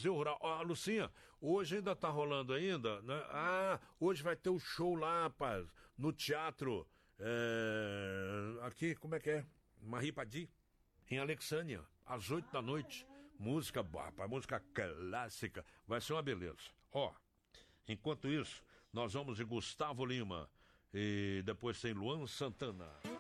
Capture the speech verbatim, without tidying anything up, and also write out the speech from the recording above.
Museu Rural. Ó, Lucinha, hoje ainda tá rolando ainda, né? Ah, hoje vai ter o um show lá, rapaz, no teatro, é... aqui, como é que é? Marie Padi, em Alexânia, às oito da noite. Música boa, rapaz, música clássica. Vai ser uma beleza. Ó, enquanto isso, nós vamos de Gustavo Lima e depois tem Luan Santana.